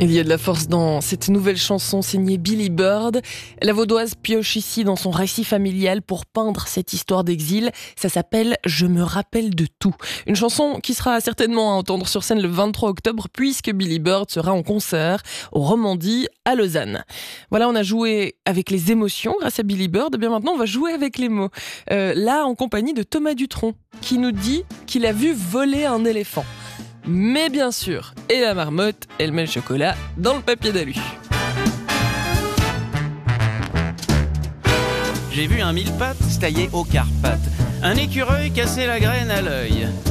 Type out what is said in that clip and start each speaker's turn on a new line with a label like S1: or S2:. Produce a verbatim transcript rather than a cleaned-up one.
S1: Il y a de la force dans cette nouvelle chanson signée Billy Bird. La Vaudoise pioche ici dans son récit familial pour peindre cette histoire d'exil. Ça s'appelle « Je me rappelle de tout ». Une chanson qui sera certainement à entendre sur scène le vingt-trois octobre puisque Billy Bird sera en concert au Romandie à Lausanne. Voilà, on a joué avec les émotions grâce à Billy Bird. Et bien maintenant, on va jouer avec les mots. Euh, là, en compagnie de Thomas Dutronc qui nous dit qu'il a vu voler un éléphant. Mais bien sûr, et la marmotte, elle met le chocolat dans le papier d'alu.
S2: J'ai vu un mille pattes se tailler aux Carpates, un écureuil casser la graine à l'œil.